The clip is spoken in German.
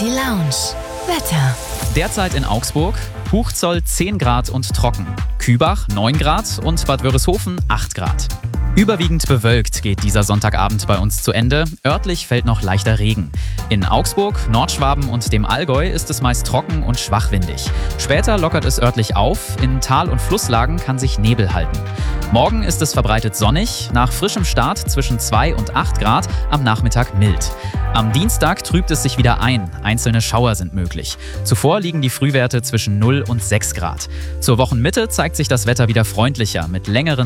City Lounge. Wetter. Derzeit in Augsburg, Hochzoll 10 Grad und trocken, Kübach 9 Grad und Bad Wörishofen 8 Grad. Überwiegend bewölkt geht dieser Sonntagabend bei uns zu Ende. Örtlich fällt noch leichter Regen. In Augsburg, Nordschwaben und dem Allgäu ist es meist trocken und schwachwindig. Später lockert es örtlich auf. In Tal- und Flusslagen kann sich Nebel halten. Morgen ist es verbreitet sonnig, nach frischem Start zwischen 2 und 8 Grad, am Nachmittag mild. Am Dienstag trübt es sich wieder ein. Einzelne Schauer sind möglich. Zuvor liegen die Frühwerte zwischen 0 und 6 Grad. Zur Wochenmitte zeigt sich das Wetter wieder freundlicher mit längeren